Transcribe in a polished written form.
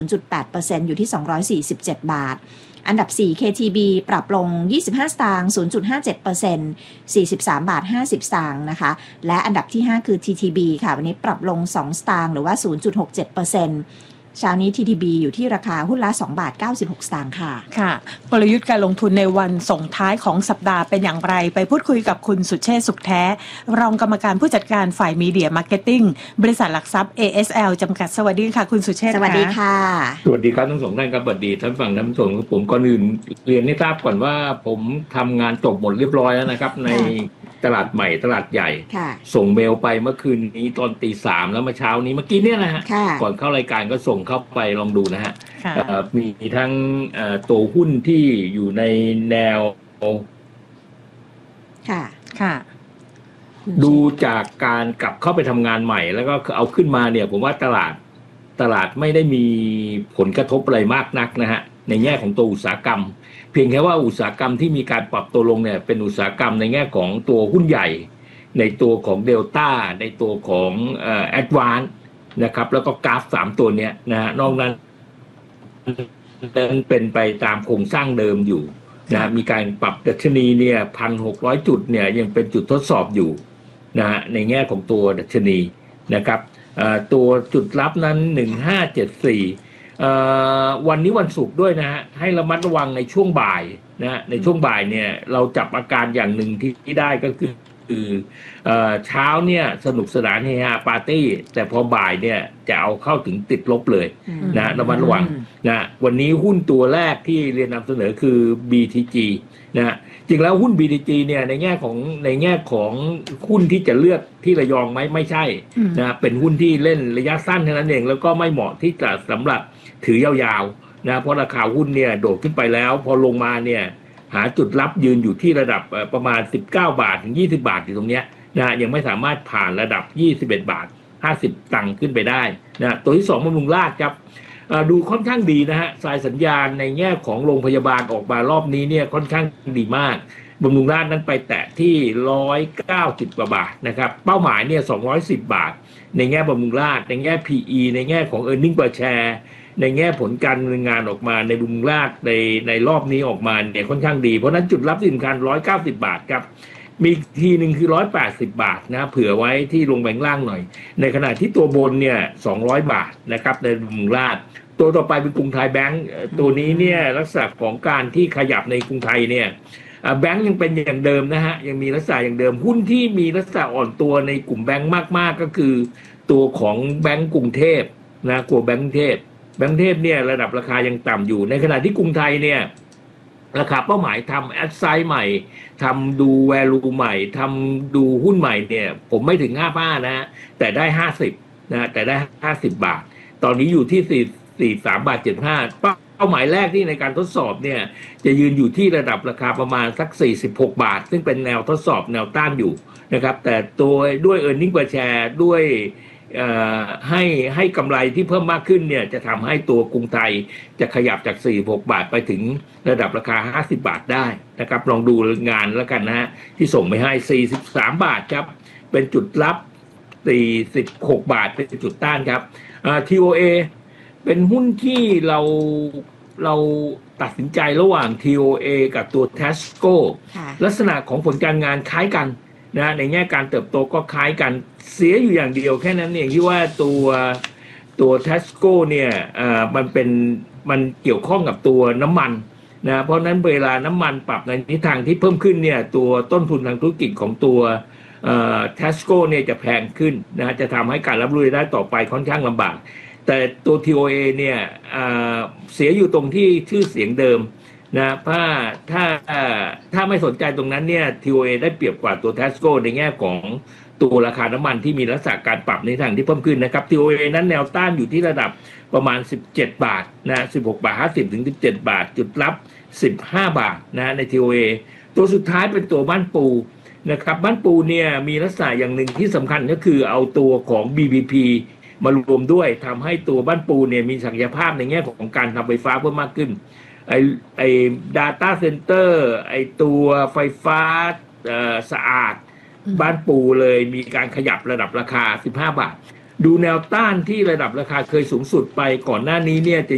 0.8% อยู่ที่247 บาทอันดับ4 KTB ปรับลง25 สตางค์ 0.57% 43 บาท 50 สตางค์นะคะและอันดับที่5คือ TTB ค่ะวันนี้ปรับลง2 สตางค์หรือว่า 0.67%เช้านี้ TTB อยู่ที่ราคาหุ้นละ2 บาท 96 สตางค์ค่ะค่ะกลยุทธ์การลงทุนในวันส่งท้ายของสัปดาห์เป็นอย่างไรไปพูดคุยกับคุณสุเชษฐ์สุขแท้รองกรรมการผู้จัดการฝ่ายมีเดียมาร์เก็ตติ้งบริษัทหลักทรัพย์ ASL จำกัดสวัสดีค่ะคุณสุเชษฐ์สวัสดีค่ะสวัสดีครับทั้งสองท่านครับสวัสดีท่านฝั่งน้ำส่งของผมก่อนอื่นเรียนให้ทราบก่อนว่าผมทำงานจบหมดเรียบร้อยแล้วนะครับในตลาดใหม่ตลาดใหญ่ส่งเมลไปเมื่อคืนนี้ตอน 3:00 แล้วเมื่อเช้านี้เมื่อกี้เนี่ยนะฮะก่อนเข้ารายการก็ส่งเข้าไปลองดูนะฮะมีทั้งตัวหุ้นที่อยู่ในแนวค่ะดูจากการกลับเข้าไปทำงานใหม่แล้วก็เอาขึ้นมาเนี่ยผมว่าตลาดไม่ได้มีผลกระทบอะไรมากนักนะฮะในแง่ของตัวอุตสาหกรรมเพียงแค่ว่าอุตสาหกรรมที่มีการปรับตัวลงเนี่ยเป็นอุตสาหกรรมในแง่ของตัวหุ้นใหญ่ในตัวของเดลต้าในตัวของแอดวานซ์นะครับแล้วก็กราฟ3ตัวเนี้ยนะฮะนอกนั้นเป็นไปตามโครงสร้างเดิมอยู่นะมีการปรับดัชนีเนี่ย 1,600 จุดเนี่ยยังเป็นจุดทดสอบอยู่นะฮะในแง่ของตัวดัชนีนะครับตัวจุดรับนั้น1574วันนี้วันศุกร์ด้วยนะฮะให้ระมัดระวังในช่วงบ่ายนะในช่วงบ่ายเนี่ยเราจับอาการอย่างหนึ่งที่ได้ก็คือเช้าเนี่ยสนุกสนานเฮฮาปาร์ตี้แต่พอบ่ายเนี่ยจะเอาเข้าถึงติดลบเลยนะระมัดระวังนะวันนี้หุ้นตัวแรกที่เรียนนำเสนอคือ BTG นะจริงแล้วหุ้น BTG เนี่ยในแง่ของหุ้นที่จะเลือกที่ระยองไหมไม่ใช่นะเป็นหุ้นที่เล่นระยะสั้นเท่านั้นเองแล้วก็ไม่เหมาะที่จะสำหรับถือยาวๆนะเพราะราคาหุ้นเนี่ยโดดขึ้นไปแล้วพอลงมาเนี่ยหาจุดรับยืนอยู่ที่ระดับประมาณ19 บาทถึง20 บาทอยู่ตรงเนี้ยนะยังไม่สามารถผ่านระดับ21 บาท 50 ตังค์ขึ้นไปได้นะตัวที่2บำรุงราษฎร์ครับดูค่อนข้างดีนะฮะสายสัญญาณในแง่ของโรงพยาบาลออกมารอบนี้เนี่ยค่อนข้างดีมากบำรุงราษฎร์นั้นไปแตะที่190 กว่าบาทนะครับเป้าหมายเนี่ย210 บาทในแง่บำรุงราษฎร์ในแง่ PE ในแง่ของ Earning per shareในแง่ผลการดำเนินงานออกมาในบำรุงราษฎร์ในรอบนี้ออกมาเนี่ยค่อนข้างดีเพราะนั้นจุดรับสำคัญ190 บาทครับมีทีหนึ่งคือ180 บาทนะเผื่อไว้ที่ลงแบงล่างหน่อยในขณะที่ตัวบนเนี่ย200 บาทนะครับในบำรุงราษฎร์ตัวต่อไปเป็นกรุงไทยแบงก์ตัวนี้เนี่ยลักษณะของการที่ขยับในกรุงไทยเนี่ยแบงก์ยังเป็นอย่างเดิมนะฮะยังมีลักษณะอย่างเดิมหุ้นที่มีลักษณะอ่อนตัวในกลุ่มแบงก์มากๆก็คือตัวของแบงก์กรุงเทพนะกลัวแบงก์กรุงเทพเนี่ยระดับราคายังต่ำอยู่ในขณะที่กรุงไทยเนี่ยราคาเป้าหมายทำแอดไซด์ใหม่ทำดูแวลูใหม่ทำดูหุ้นใหม่เนี่ยผมไม่ถึง55นะแต่ได้50นะแต่ได้50 บาทตอนนี้อยู่ที่43 บาท 75เป้าหมายแรกที่ในการทดสอบเนี่ยจะยืนอยู่ที่ระดับราคาประมาณสัก46 บาทซึ่งเป็นแนวทดสอบแนวต้านอยู่นะครับแต่ตัวด้วย Earning per share ด้วยให้กำไรที่เพิ่มมากขึ้นเนี่ยจะทำให้ตัวกรุงไทยจะขยับจาก46 บาทไปถึงระดับราคา50 บาทได้นะครับลองดูงานแล้วกันนะฮะที่ส่งไปให้43 บาทครับเป็นจุดรับ46 บาทเป็นจุดต้านครับ TOA เป็นหุ้นที่เราตัดสินใจระหว่าง TOA กับตัว Tesco ลักษณะของผลการงานคล้ายกันนะในแง่การเติบโตก็คล้ายกันเสียอยู่อย่างเดียวแค่นั้นเองที่ว่าตัว Tesco เนี่ยมันเกี่ยวข้องกับตัวน้ำมันนะเพราะนั้นเวลาน้ำมันปรับในทิศทางที่เพิ่มขึ้นเนี่ยตัวต้นทุนทางธุรกิจของตัวTesco เนี่ยจะแพงขึ้นนะจะทำให้การรับรู้ได้ต่อไปค่อนข้างลำบากแต่ตัว TOA เนี่ยเสียอยู่ตรงที่ชื่อเสียงเดิมนะถ้าไม่สนใจตรงนั้นเนี่ย TOA ได้เปรียบกว่าตัว Tesco ในแง่ของตัวราคาน้ำมันที่มีลักษณะการปรับในทางที่เพิ่มขึ้นนะครับ TOA นั้นแนวต้านอยู่ที่ระดับประมาณ17 บาทนะ16 บาท 50 ถึง 17 บาทจุดรับ15 บาทนะใน TOA ตัวสุดท้ายเป็นตัวบ้านปูนะครับบ้านปูเนี่ยมีลักษณะอย่างหนึ่งที่สำคัญก็คือเอาตัวของ BBP มารวมด้วยทำให้ตัวบ้านปูเนี่ยมีศักยภาพในแง่ของการทำไฟฟ้าเพิ่มมากขึ้นไอ้ data center ไอ้ตัวไฟฟ้าสะอาดบ้านปูเลยมีการขยับระดับราคา15 บาทดูแนวต้านที่ระดับราคาเคยสูงสุดไปก่อนหน้านี้เนี่ยจะ